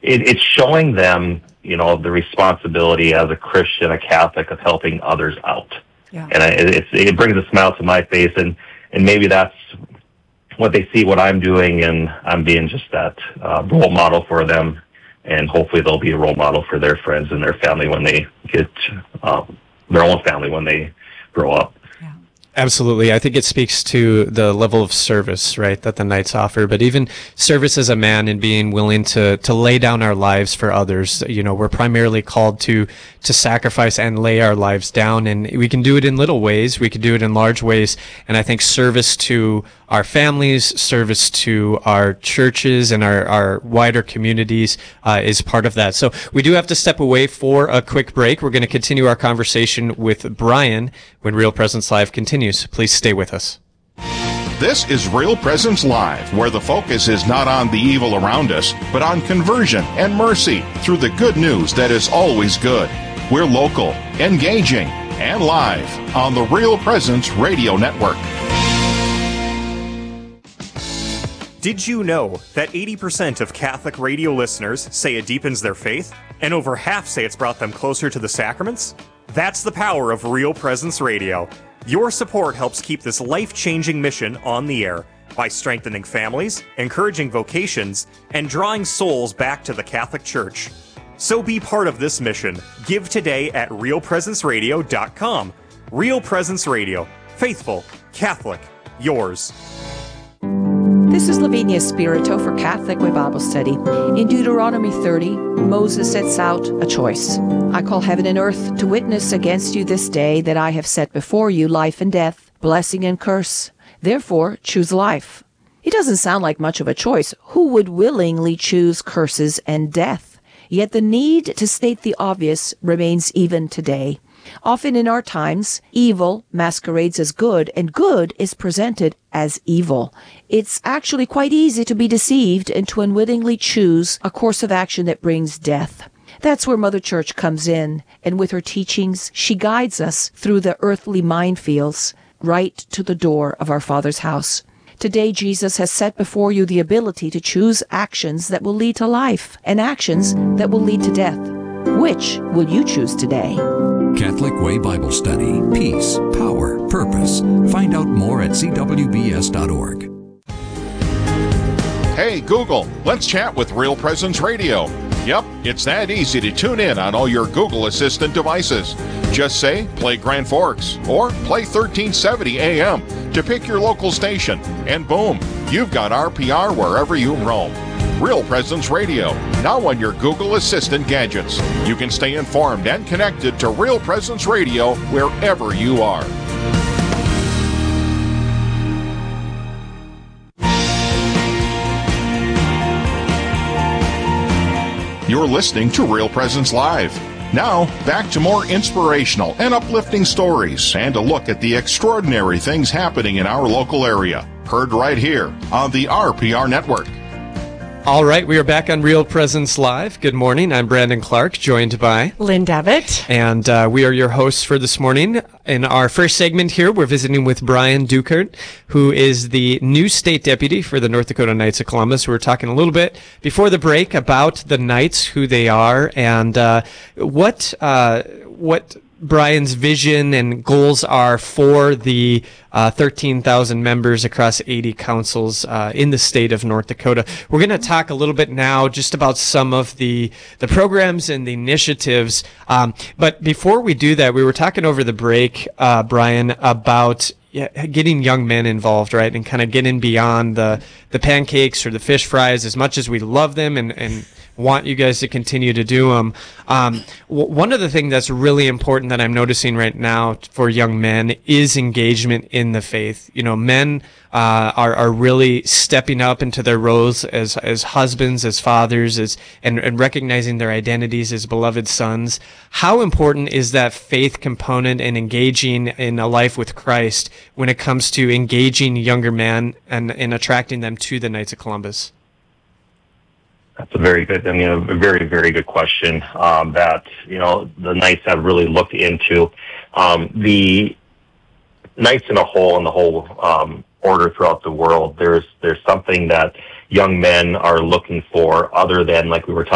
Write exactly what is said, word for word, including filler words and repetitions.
it, it's showing them, you know, the responsibility as a Christian, a Catholic, of helping others out. Yeah. And I, it, it brings a smile to my face, and, and maybe that's what they see what I'm doing, and I'm being just that uh, role model for them, and hopefully they'll be a role model for their friends and their family when they get um, their own family when they grow up. Absolutely. I think it speaks to the level of service, right, that the Knights offer, but even service as a man and being willing to, to lay down our lives for others. You know, we're primarily called to, to sacrifice and lay our lives down, and we can do it in little ways. We can do it in large ways. And I think service to our families, service to our churches and our, our wider communities uh, is part of that. So we do have to step away for a quick break. We're going to continue our conversation with Brian when Real Presence Live continues. Please stay with us. This is Real Presence Live, where the focus is not on the evil around us, but on conversion and mercy through the good news that is always good. We're local, engaging, and live on the Real Presence Radio Network. Did you know that eighty percent of Catholic radio listeners say it deepens their faith, and over half say it's brought them closer to the sacraments? That's the power of Real Presence Radio. Your support helps keep this life-changing mission on the air by strengthening families, encouraging vocations, and drawing souls back to the Catholic Church. So be part of this mission. Give today at real presence radio dot com. Real Presence Radio. Faithful, Catholic, yours. This is Lavinia Spirito for Catholic Way Bible Study. In Deuteronomy thirty, Moses sets out a choice. I call heaven and earth to witness against you this day that I have set before you life and death, blessing and curse. Therefore, choose life. It doesn't sound like much of a choice. Who would willingly choose curses and death? Yet the need to state the obvious remains even today. Often in our times, evil masquerades as good, and good is presented as evil. It's actually quite easy to be deceived and to unwittingly choose a course of action that brings death. That's where Mother Church comes in, and with her teachings, she guides us through the earthly minefields right to the door of our Father's house. Today, Jesus has set before you the ability to choose actions that will lead to life and actions that will lead to death. Which will you choose today? Catholic Way Bible Study. Peace, power, purpose. Find out more at c w b s dot org. Hey, Google, let's chat with Real Presence Radio. Yep, it's that easy to tune in on all your Google Assistant devices. Just say, play Grand Forks, or play thirteen seventy A M to pick your local station, and boom, you've got R P R wherever you roam. Real Presence Radio, now on your Google Assistant gadgets. You can stay informed and connected to Real Presence Radio wherever you are. You're listening to Real Presence Live. Now, back to more inspirational and uplifting stories and a look at the extraordinary things happening in our local area. Heard right here on the R P R Network. All right, we are back on Real Presence Live. Good morning. I'm Brandon Clark, joined by Lynn Davitt. And uh, we are your hosts for this morning. In our first segment here, we're visiting with Brian Dukert, who is the new state deputy for the North Dakota Knights of Columbus. We were talking a little bit before the break about the Knights, who they are, and uh, what uh, what Brian's vision and goals are for the uh, thirteen thousand members across eighty councils uh, in the state of North Dakota. We're going to talk a little bit now just about some of the the programs and the initiatives. Um, but before we do that, we were talking over the break, uh, Brian, about yeah, getting young men involved, right, and kind of getting beyond the the pancakes or the fish fries. As much as we love them and and want you guys to continue to do them. Um, w- one of the things that's really important that I'm noticing right now for young men is engagement in the faith. You know, men uh, are are really stepping up into their roles as as husbands, as fathers, as and, and recognizing their identities as beloved sons. How important is that faith component and engaging in a life with Christ when it comes to engaging younger men and, and attracting them to the Knights of Columbus? That's a very good, I mean, a very, very good question um, that, you know, the Knights have really looked into. Um, the Knights in a whole and the whole um, order throughout the world, there's there's something that young men are looking for other than, like we were talking